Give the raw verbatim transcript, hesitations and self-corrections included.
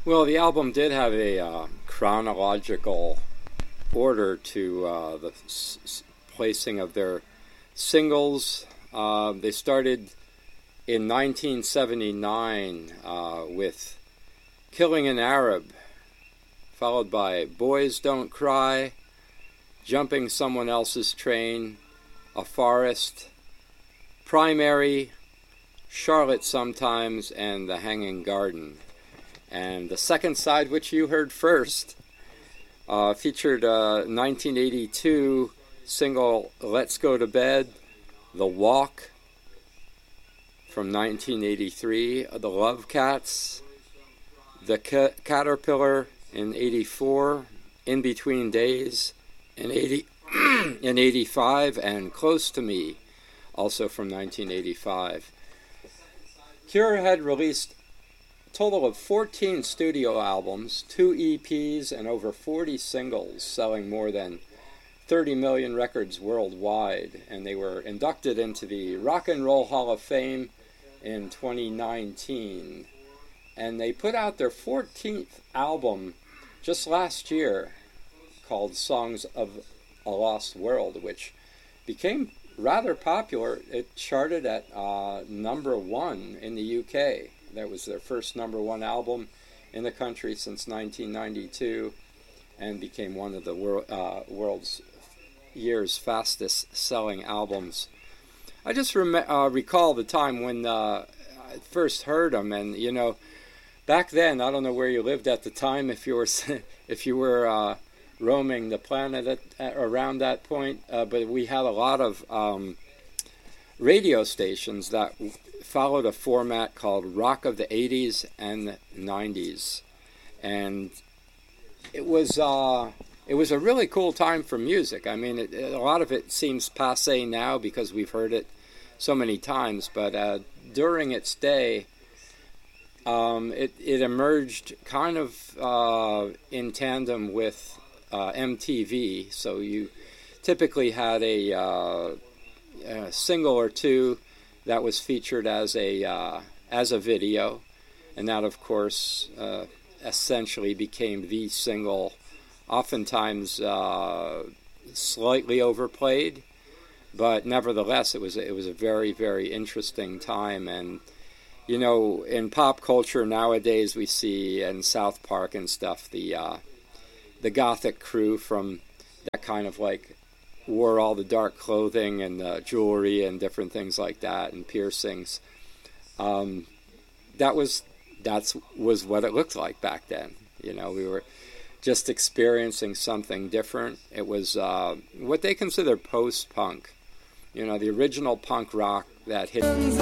Well, the album did have a uh, chronological order to uh, the s- s- placing of their singles. Uh, they started in nineteen seventy-nine uh, with Killing an Arab, followed by Boys Don't Cry, Jumping Someone Else's Train, A Forest, Primary, Charlotte Sometimes, and The Hanging Garden. And the second side, which you heard first, uh, featured a nineteen eighty-two single Let's Go to Bed, The Walk from nineteen eighty-three, The Love Cats, The Ca- Caterpillar in eighty-four, In Between Days in eighty in eighty-five, and Close to Me, also from nineteen eighty-five. Cure had released a total of fourteen studio albums, two E Ps, and over forty singles, selling more than thirty million records worldwide, and they were inducted into the Rock and Roll Hall of Fame in twenty nineteen. And they put out their fourteenth album just last year called Songs of a Lost World, which became rather popular. It charted at uh, number one in the U K. That was their first number one album in the country since nineteen ninety-two, and became one of the wor- uh, world's year's fastest selling albums. I just rem- uh, recall the time when uh, I first heard them, and you know, back then, I don't know where you lived at the time, if you were if you were uh, roaming the planet at, at, around that point, uh, but we had a lot of um, radio stations that w- followed a format called Rock of the eighties and nineties, and it was uh, it was a really cool time for music. I mean, it, a lot of it seems passé now because we've heard it so many times, but uh, during its day, um, it, it emerged kind of uh, in tandem with uh, M T V, so you typically had a, uh, a single or two that was featured as a uh, as a video, and that, of course, uh, essentially became the single, oftentimes uh, slightly overplayed, but nevertheless, it was it was a very, very interesting time. And you know, in pop culture nowadays, we see in South Park and stuff the uh, the gothic crew from that kind of like wore all the dark clothing and uh, jewelry and different things like that and piercings. Um, that was that's was what it looked like back then. You know, we were just experiencing something different. It was uh, what they consider post-punk. You know, the original punk rock that hit